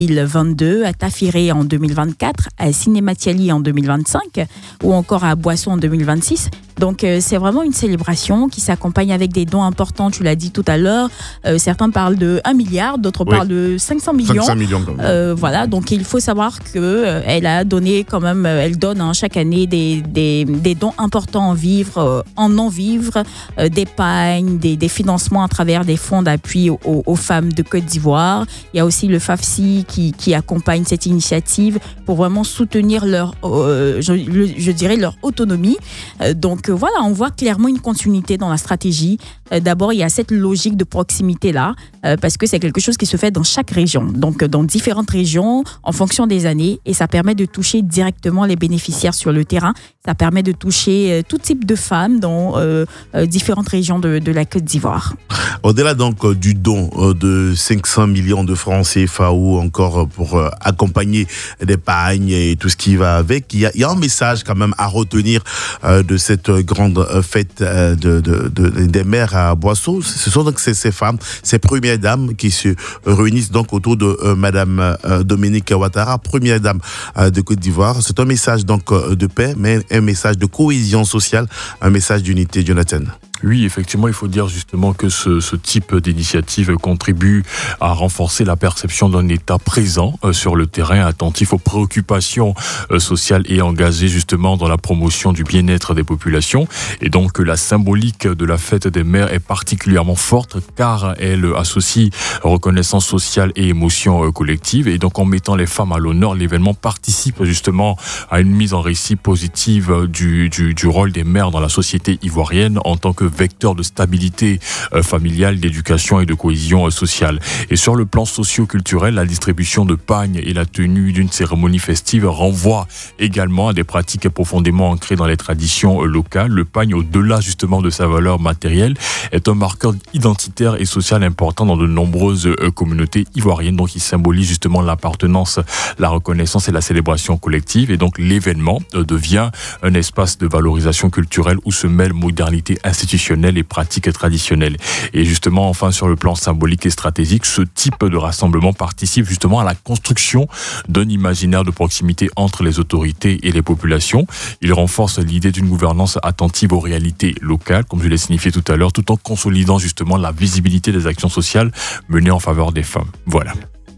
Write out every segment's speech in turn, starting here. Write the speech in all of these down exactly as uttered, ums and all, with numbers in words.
vingt-deux, à Tafiré en deux mille vingt-quatre, à Cinématiali en deux mille vingt-cinq ou encore à Boisson en deux mille vingt-six. Donc euh, c'est vraiment une célébration qui s'accompagne avec des dons importants, tu l'as dit tout à l'heure. Euh, certains parlent de un milliard, d'autres Oui. parlent de cinq cents millions. cinq cents millions quand même. Euh, voilà, donc il faut savoir qu'elle euh, a donné quand même, euh, elle donne hein, chaque année des, des, des dons importants en vivres, euh, en non-vivres, euh, d'épargne, des, des financements à travers des fonds d'appui aux, aux femmes de Côte d'Ivoire. Il y a aussi le FAFSI qui, qui accompagne cette initiative pour vraiment soutenir leur, euh, je, je dirais leur autonomie. Euh, donc euh, voilà, on voit clairement une continuité dans la stratégie. Euh, d'abord, il y a cette logique de proximité-là, euh, parce que c'est quelque chose qui se fait dans chaque région, donc euh, dans différentes régions, en fonction des années, et ça permet de toucher directement les bénéficiaires sur le terrain. Ça permet de toucher euh, tout type de femmes dans euh, euh, différentes régions de, de la Côte d'Ivoire. Au-delà donc euh, du don euh, de cinq cents millions de francs C F A ou encore pour euh, accompagner l'épargne et tout ce qui va avec, il y a, il y a un message quand même à retenir euh, de cette grande euh, fête euh, de, de, de, des mères à Boisseau. Ce sont donc ces, ces femmes, ces premières dames qui se réunissent donc autour de euh, Madame euh, Dominique Ouattara, première dame euh, de Côte d'Ivoire. C'est un message donc euh, de paix, mais un message de cohésion sociale, un message d'unité, Jonathan. Oui, effectivement, il faut dire justement que ce, ce type d'initiative contribue à renforcer la perception d'un État présent euh, sur le terrain, attentif aux préoccupations euh, sociales et engagé justement dans la promotion du bien-être des populations. Et donc, la symbolique de la fête des mères est particulièrement forte car elle associe reconnaissance sociale et émotion euh, collective. Et donc, en mettant les femmes à l'honneur, l'événement participe justement à une mise en récit positive du, du, du rôle des mères dans la société ivoirienne en tant que vecteur de stabilité euh, familiale, d'éducation et de cohésion euh, sociale. Et sur le plan socio-culturel, la distribution de pagnes et la tenue d'une cérémonie festive renvoient également à des pratiques profondément ancrées dans les traditions euh, locales. Le pagne, au-delà justement de sa valeur matérielle, est un marqueur identitaire et social important dans de nombreuses euh, communautés ivoiriennes, donc il symbolise justement l'appartenance, la reconnaissance et la célébration collective. Et donc l'événement euh, devient un espace de valorisation culturelle où se mêlent modernité institutionnelle et pratiques traditionnelles. Et justement, enfin, sur le plan symbolique et stratégique, ce type de rassemblement participe justement à la construction d'un imaginaire de proximité entre les autorités et les populations. Il renforce l'idée d'une gouvernance attentive aux réalités locales, comme je l'ai signifié tout à l'heure, tout en consolidant justement la visibilité des actions sociales menées en faveur des femmes. Voilà.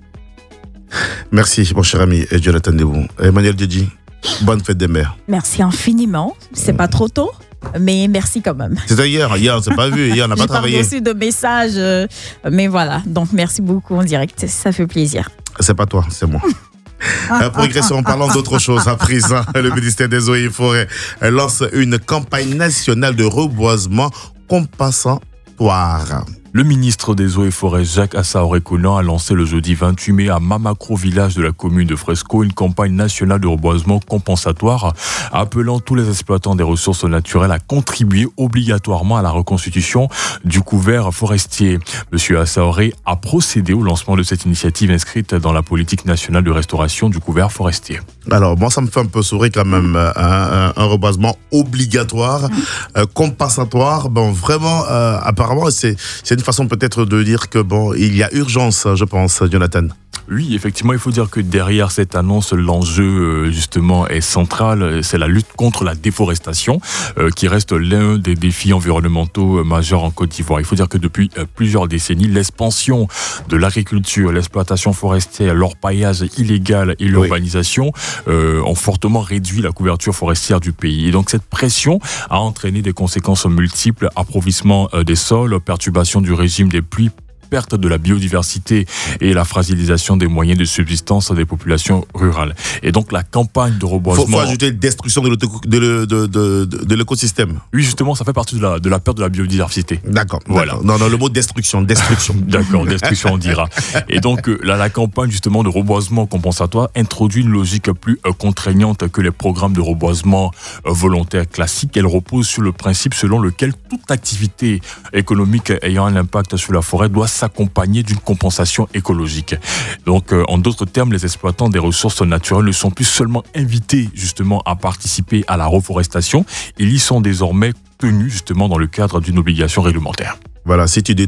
Merci, mon cher ami Jonathan Debou. Emmanuel Djedji, bonne fête des mères. Merci infiniment. C'est pas trop tôt, mais merci quand même. C'était hier, hier on ne s'est pas vu, hier on n'a pas travaillé. J'ai pas reçu de message, euh, mais voilà. Donc merci beaucoup en direct, ça fait plaisir. C'est pas toi, c'est moi. Euh, progressons en parlant d'autre chose. À présent, le ministère des Eaux et Forêts lance une campagne nationale de reboisement compensatoire. Le ministre des Eaux et Forêts, Jacques Assaoré-Conan, a lancé le jeudi vingt-huit mai à Mamacro, village de la commune de Fresco, une campagne nationale de reboisement compensatoire, appelant tous les exploitants des ressources naturelles à contribuer obligatoirement à la reconstitution du couvert forestier. Monsieur Assaoré a procédé au lancement de cette initiative inscrite dans la politique nationale de restauration du couvert forestier. Alors, moi, ça me fait un peu sourire quand même, un, un, un reboisement obligatoire, euh, compensatoire. Bon, vraiment, euh, apparemment, c'est, c'est une façon peut-être de dire que bon, il y a urgence, je pense, Jonathan. Oui, effectivement, il faut dire que derrière cette annonce, l'enjeu justement est central, c'est la lutte contre la déforestation, euh, qui reste l'un des défis environnementaux majeurs en Côte d'Ivoire. Il faut dire que depuis euh, plusieurs décennies, l'expansion de l'agriculture, l'exploitation forestière, l'orpaillage illégal et l'urbanisation euh, ont fortement réduit la couverture forestière du pays. Et donc cette pression a entraîné des conséquences multiples: appauvrissement euh, des sols, perturbation du régime des pluies, perte de la biodiversité et la fragilisation des moyens de subsistance des populations rurales. Et donc la campagne de reboisement... Il faut, faut ajouter destruction de, de, de, de, de l'écosystème. Oui, justement, ça fait partie de la, de la perte de la biodiversité. D'accord. Voilà. D'accord. Non, non, le mot destruction, destruction. D'accord, destruction, on dira. Et donc là, la campagne justement de reboisement compensatoire introduit une logique plus euh, contraignante que les programmes de reboisement euh, volontaire classiques. Elle repose sur le principe selon lequel toute activité économique ayant un impact sur la forêt doit s'accompagner d'une compensation écologique. Donc, euh, en d'autres termes, les exploitants des ressources naturelles ne sont plus seulement invités justement à participer à la reforestation, ils y sont désormais tenus justement dans le cadre d'une obligation réglementaire. Voilà, si tu détruis,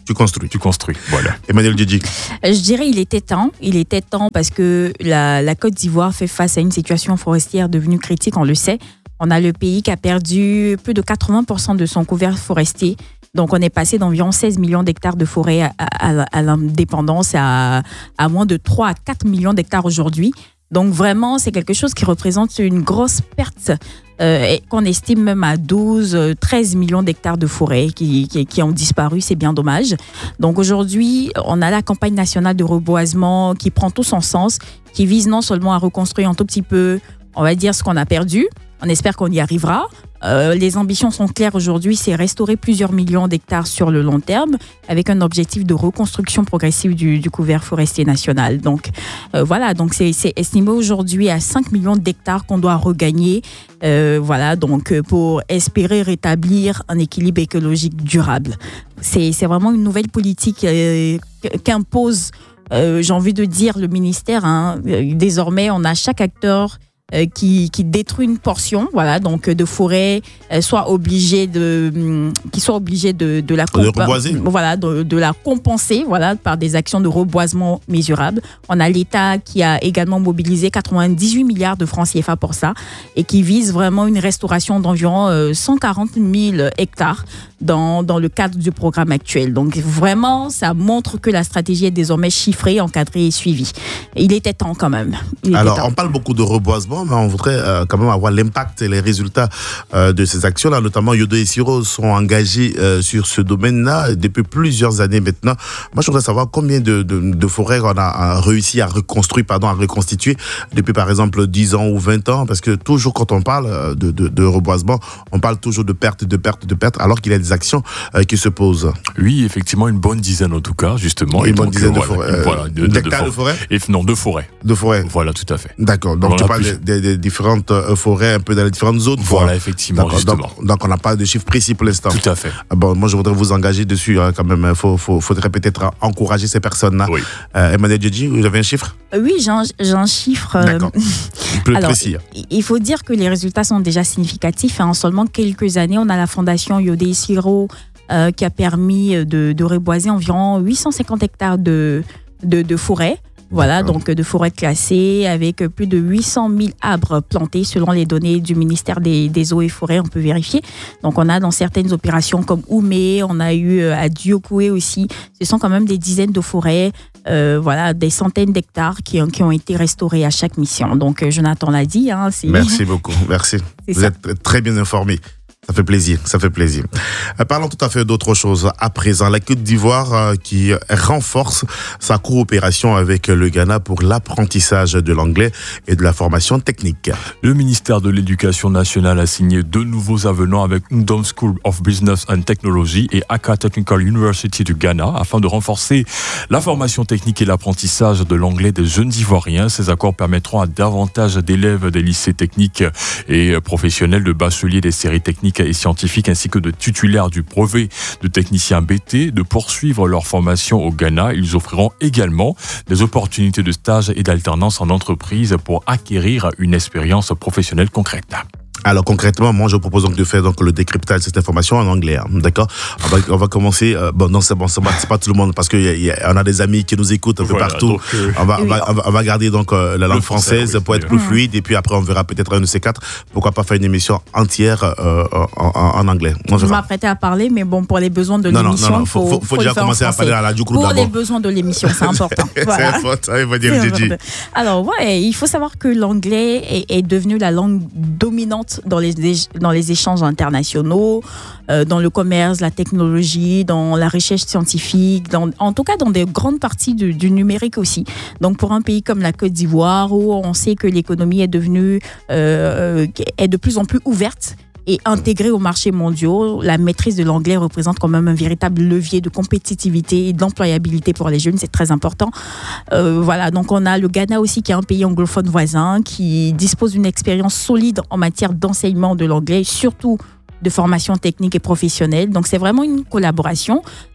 Tu construis. Tu construis, voilà. Emmanuel Djedji. Je dirais il était temps. Il était temps parce que la, la Côte d'Ivoire fait face à une situation forestière devenue critique, on le sait. On a le pays qui a perdu plus de quatre-vingts pour cent de son couvert forestier. Donc, on est passé d'environ seize millions d'hectares de forêt à, à, à l'indépendance à, à moins de trois à quatre millions d'hectares aujourd'hui. Donc, vraiment, c'est quelque chose qui représente une grosse perte euh, et qu'on estime même à douze, treize millions d'hectares de forêt qui, qui, qui ont disparu. C'est bien dommage. Donc, aujourd'hui, on a la campagne nationale de reboisement qui prend tout son sens, qui vise non seulement à reconstruire un tout petit peu, on va dire, ce qu'on a perdu. On espère qu'on y arrivera. Euh, les ambitions sont claires aujourd'hui, c'est restaurer plusieurs millions d'hectares sur le long terme avec un objectif de reconstruction progressive du, du couvert forestier national. Donc euh, voilà, donc c'est, c'est estimé aujourd'hui à cinq millions d'hectares qu'on doit regagner. Euh, voilà, donc pour espérer rétablir un équilibre écologique durable. C'est, c'est vraiment une nouvelle politique euh, qu'impose, euh, j'ai envie de dire, le ministère. Hein. Désormais, on a chaque acteur Qui, qui détruit une portion, voilà, donc de forêt, euh, soit obligé de, qui soit obligé de, de la compa- voilà, de, de la compenser, voilà, par des actions de reboisement mesurables. On a l'État qui a également mobilisé quatre-vingt-dix-huit milliards de francs C F A pour ça et qui vise vraiment une restauration d'environ euh, cent quarante mille hectares dans, dans le cadre du programme actuel. Donc vraiment, ça montre que la stratégie est désormais chiffrée, encadrée et suivie. Il était temps quand même. Il Alors, temps. on parle beaucoup de reboisement, mais on voudrait euh, quand même avoir l'impact et les résultats euh, de ces actions-là. Notamment, Yodo et Siro sont engagés euh, sur ce domaine-là depuis plusieurs années maintenant. Moi, je voudrais savoir combien de, de, de forêts on a réussi à reconstruire, pardon, à reconstituer depuis, par exemple, dix ans ou vingt ans. Parce que toujours, quand on parle de, de, de reboisement, on parle toujours de perte, de perte, de perte, alors qu'il y a des actions euh, qui se posent. Oui, effectivement, une bonne dizaine en tout cas, justement. Une et bonne donc, dizaine euh, de voilà, forêts. Voilà, de, d'hectares de, de forêt et, Non, de forêts. De forêts. Voilà, tout à fait. D'accord. Donc, on tu parles plus... des, des différentes forêts un peu dans les différentes zones. Voilà, quoi. effectivement, D'accord. justement. Donc, donc, on n'a pas de chiffres précis pour l'instant. Tout à fait. Bon, moi, je voudrais vous engager dessus hein, quand même. Il faut, faut, faudrait peut-être encourager ces personnes-là. Oui. Euh, Emmanuel Djedji, vous avez un chiffre ? Oui, j'ai un, j'ai un chiffre. Euh... D'accord. Plus Alors, précis. Il faut dire que les résultats sont déjà significatifs. En seulement quelques années, on a la fondation Yodo et Siro euh, qui a permis de, de reboiser environ huit cent cinquante hectares de, de, de forêt. Voilà, donc de forêts classées avec plus de huit cent mille arbres plantés selon les données du ministère des, des Eaux et Forêts, on peut vérifier. Donc on a dans certaines opérations comme Oumé, on a eu à Diokoué aussi, ce sont quand même des dizaines de forêts, euh, voilà, des centaines d'hectares qui ont, qui ont été restaurés à chaque mission. Donc Jonathan l'a dit. Hein, c'est... Merci beaucoup, merci. C'est Vous ça. êtes très bien informé. Ça fait plaisir, ça fait plaisir. Euh, parlons tout à fait d'autre chose. À présent, la Côte d'Ivoire euh, qui renforce sa coopération avec le Ghana pour l'apprentissage de l'anglais et de la formation technique. Le ministère de l'Éducation nationale a signé deux nouveaux avenants avec Ndom School of Business and Technology et Accra Technical University du Ghana afin de renforcer la formation technique et l'apprentissage de l'anglais des jeunes Ivoiriens. Ces accords permettront à davantage d'élèves des lycées techniques et professionnels, de bacheliers des séries techniques et scientifiques ainsi que de titulaires du brevet de technicien B T de poursuivre leur formation au Ghana. Ils offriront également des opportunités de stage et d'alternance en entreprise pour acquérir une expérience professionnelle concrète. Alors concrètement, moi je vous propose donc de faire donc le décryptage de cette information en anglais, hein, d'accord ? On va, on va commencer. Euh, bon non c'est bon, c'est pas, c'est pas tout le monde parce que y a, y a, on a des amis qui nous écoutent un peu Voilà, partout. donc, euh, on, va, oui. on, va, on, va, on va garder donc euh, la langue français, française oui, pour être oui. plus fluide et puis après on verra peut-être un de ces quatre. Pourquoi pas faire une émission entière euh, en, en, en anglais. On Je verra. m'apprêtais à parler, mais bon, pour les besoins de Non, non, l'émission, non, non, il faut, faut, faut, faut faut déjà le faire en commencer à français. parler à la Djoukru Pour d'abord. les besoins de l'émission, c'est important. C'est Voilà. important, il va dire C'est Djedji. important. Alors, ouais, il faut savoir que l'anglais est, est devenu la langue dominante dans les, dans les échanges internationaux, euh, dans le commerce, la technologie, dans la recherche scientifique, dans, en tout cas dans des grandes parties du, du numérique aussi. Donc, pour un pays comme la Côte d'Ivoire, où on sait que l'économie est devenue, euh, est de plus en plus ouverte, et intégré aux marchés mondiaux, la maîtrise de l'anglais représente quand même un véritable levier de compétitivité et d'employabilité pour les jeunes, c'est très important. Euh, voilà, donc on a le Ghana aussi qui est un pays anglophone voisin qui dispose d'une expérience solide en matière d'enseignement de l'anglais, surtout de formation technique et professionnelle. Donc c'est vraiment une collaboration.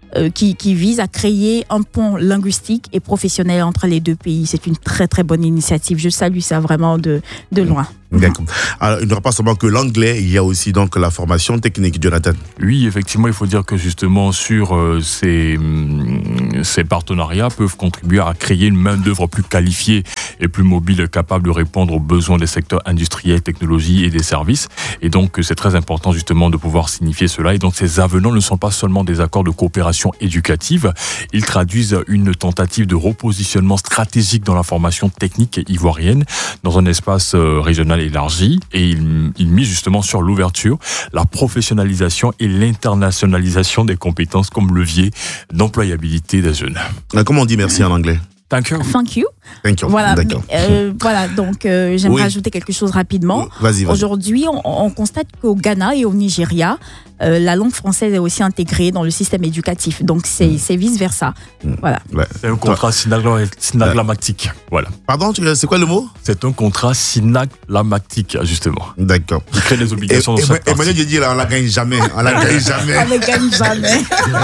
euh, qui, qui vise à créer un pont linguistique et professionnel entre les deux pays. C'est une très très bonne initiative. Je salue ça vraiment de, de loin. D'accord. Alors, il n'y aura pas seulement que l'anglais, il y a aussi donc la formation technique, Jonathan. Oui, effectivement, il faut dire que justement sur euh, ces, ces partenariats peuvent contribuer à créer une main-d'œuvre plus qualifiée et plus mobile, capable de répondre aux besoins des secteurs industriels, technologie et des services. Et donc, c'est très important justement de pouvoir signifier cela. Et donc, ces avenants ne sont pas seulement des accords de coopération éducative, ils traduisent une tentative de repositionnement stratégique dans la formation technique ivoirienne dans un espace euh, régional élargi, et il, il mise justement sur l'ouverture, la professionnalisation et l'internationalisation des compétences comme levier d'employabilité des jeunes. Comment on dit merci en anglais? Thank you. Thank you. Thank you. Voilà, D'accord. euh, voilà, donc euh, j'aimerais Oui. ajouter quelque chose rapidement. Vas-y, vas-y. Aujourd'hui, on, on constate qu'au Ghana et au Nigeria, euh, la langue française est aussi intégrée dans le système éducatif. Donc c'est, Mm. c'est vice-versa. Mm. Voilà. Ouais. C'est un contrat synagla- synagmatique. Voilà. Pardon, tu- c'est quoi le mot? C'est un contrat synagmatique, justement. D'accord. Il crée des obligations Et- dans et- cette partie. Emmanuel dit là, on la gagne jamais. On la gagne jamais. On ne gagne jamais.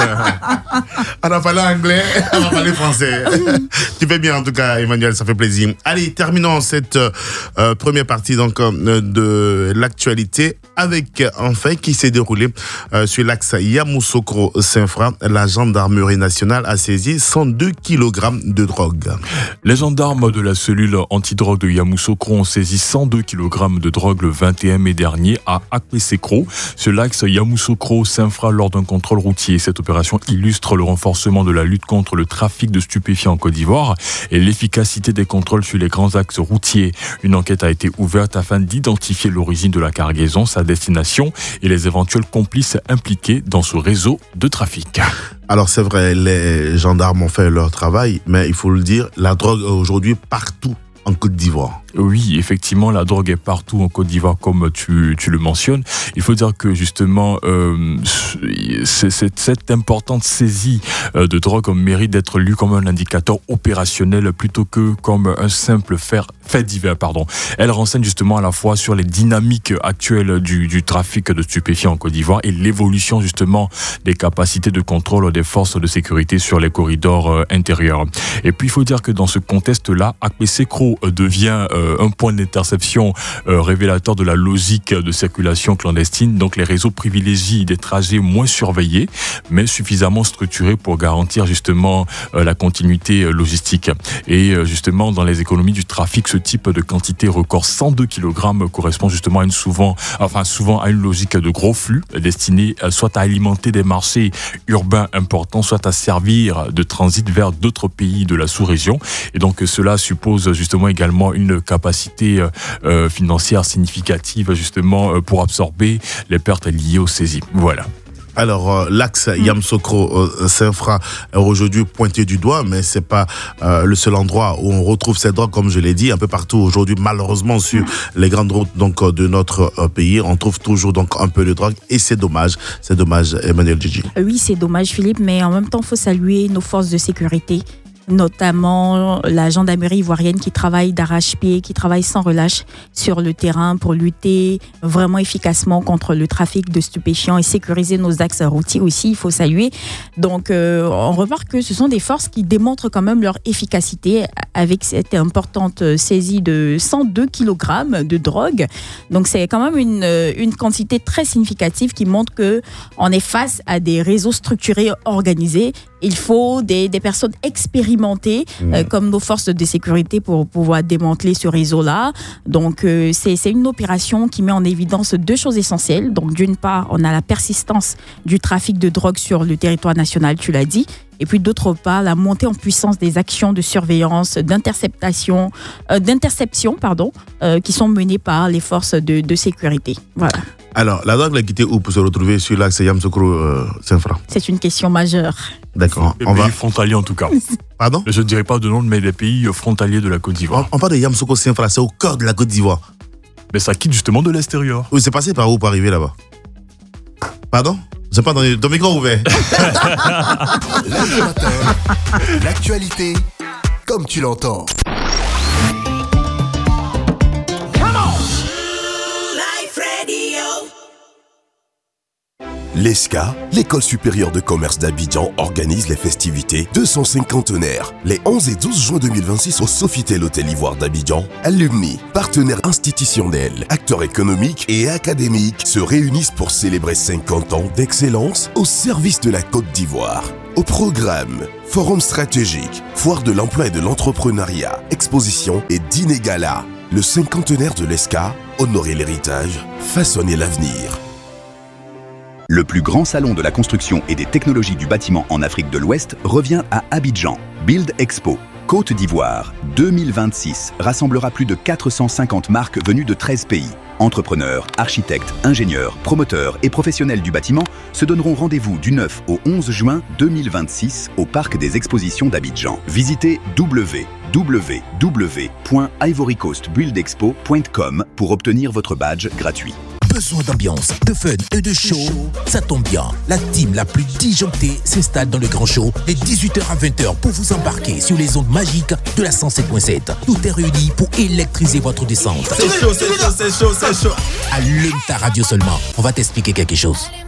On a parlé anglais, on va parler français. Tu fais bien en tout cas, Emmanuel, ça fait plaisir. Allez, terminons cette euh, première partie donc euh, de l'actualité avec un fait qui s'est déroulé euh, sur l'axe Yamoussoukro-Saint-Fra. La gendarmerie nationale a saisi cent deux kilogrammes de drogue. Les gendarmes de la cellule antidrogue de Yamoussoukro ont saisi cent deux kilogrammes de drogue le vingt et un mai dernier à Akpesekro, sur l'axe Yamoussoukro-Saint-Fra lors d'un contrôle routier. Cette opération illustre le renforcement de la lutte contre le trafic de stupéfiants en Côte d'Ivoire et l'efficacité des contrôles sur les grands axes routiers. Une enquête a été ouverte afin d'identifier l'origine de la cargaison, sa destination et les éventuels complices impliqués dans ce réseau de trafic. Alors c'est vrai, les gendarmes ont fait leur travail, mais il faut le dire, la drogue est aujourd'hui partout en Côte d'Ivoire. Oui, effectivement, la drogue est partout en Côte d'Ivoire, comme tu, tu le mentionnes. Il faut dire que justement, euh, c'est, c'est, cette importante saisie euh, de drogue mérite d'être lue comme un indicateur opérationnel plutôt que comme un simple fait, fait divers. Pardon. Elle renseigne justement à la fois sur les dynamiques actuelles du, du trafic de stupéfiants en Côte d'Ivoire et l'évolution justement des capacités de contrôle des forces de sécurité sur les corridors euh, intérieurs. Et puis, il faut dire que dans ce contexte-là, Akpesekro devient euh, un point d'interception euh, révélateur de la logique de circulation clandestine. Donc les réseaux privilégient des trajets moins surveillés, mais suffisamment structurés pour garantir justement euh, la continuité logistique. Et euh, justement, dans les économies du trafic, ce type de quantité record cent deux kilogrammes correspond justement à une souvent, enfin souvent à une logique de gros flux destinée euh, soit à alimenter des marchés urbains importants, soit à servir de transit vers d'autres pays de la sous-région. Et donc cela suppose justement également une capacité euh, financière significative justement euh, pour absorber les pertes liées aux saisies. Voilà. Alors, euh, l'axe Yamoussoukro-Saint-Fra est aujourd'hui pointé du doigt, mais c'est pas euh, le seul endroit où on retrouve ces drogues, comme je l'ai dit, un peu partout aujourd'hui, malheureusement, sur les grandes routes donc, de notre euh, pays. On trouve toujours donc un peu de drogue et c'est dommage. C'est dommage, Emmanuel Djidji. Oui, c'est dommage, Philippe, mais en même temps, il faut saluer nos forces de sécurité, notamment la gendarmerie ivoirienne qui travaille d'arrache-pied, qui travaille sans relâche sur le terrain pour lutter vraiment efficacement contre le trafic de stupéfiants et sécuriser nos axes routiers aussi, il faut saluer. Donc, euh, on remarque que ce sont des forces qui démontrent quand même leur efficacité avec cette importante saisie de cent deux kilogrammes de drogue. Donc, c'est quand même une, une quantité très significative qui montre qu'on est face à des réseaux structurés organisés. Il faut des, des personnes expérimentées mmh. euh, comme nos forces de sécurité pour pouvoir démanteler ce réseau-là. Donc, euh, c'est, c'est une opération qui met en évidence deux choses essentielles. Donc, d'une part, on a la persistance du trafic de drogue sur le territoire national, tu l'as dit. Et puis, d'autre part, la montée en puissance des actions de surveillance, d'interceptation, euh, d'interception, pardon, euh, qui sont menées par les forces de, de sécurité. Voilà. Alors, la drogue l'a quitté où pour se retrouver sur l'axe Yamoussoukro-Saint-Fra? C'est une question majeure. D'accord. Les on pays va... frontaliers en tout cas. Pardon? Je ne dirais pas de nom, mais les pays frontaliers de la Côte d'Ivoire. On, on parle de Yamoussoukro-Saint-Fra, c'est au cœur de la Côte d'Ivoire. Mais ça quitte justement de l'extérieur. Oui, c'est passé par où pour arriver là-bas? Pardon? J'ai pas entendu. Ton micro ouvert. Lundi matin, l'actualité comme tu l'entends. L'E S C A, l'École supérieure de commerce d'Abidjan, organise les festivités de son cinquantenaire. Les onze et douze juin deux mille vingt-six au Sofitel Hôtel Ivoire d'Abidjan, alumni, partenaires institutionnels, acteurs économiques et académiques se réunissent pour célébrer cinquante ans d'excellence au service de la Côte d'Ivoire. Au programme, forum stratégique, foire de l'emploi et de l'entrepreneuriat, exposition et dîner gala. Le cinquantenaire de l'E S C A, honorer l'héritage, façonner l'avenir. Le plus grand salon de la construction et des technologies du bâtiment en Afrique de l'Ouest revient à Abidjan. Build Expo, Côte d'Ivoire, deux mille vingt-six, rassemblera plus de quatre cent cinquante marques venues de treize pays. Entrepreneurs, architectes, ingénieurs, promoteurs et professionnels du bâtiment se donneront rendez-vous du neuf au onze juin deux mille vingt-six au Parc des Expositions d'Abidjan. Visitez w w w point ivory coast build expo point com pour obtenir votre badge gratuit. Besoin d'ambiance, de fun et de show? Ça tombe bien, la team la plus disjonctée s'installe dans le grand show les dix-huit heures à vingt heures pour vous embarquer sur les ondes magiques de la cent sept point sept. Tout est réuni pour électriser votre descente. C'est chaud, c'est chaud, c'est chaud, c'est chaud. Allume ta radio seulement, on va t'expliquer quelque chose.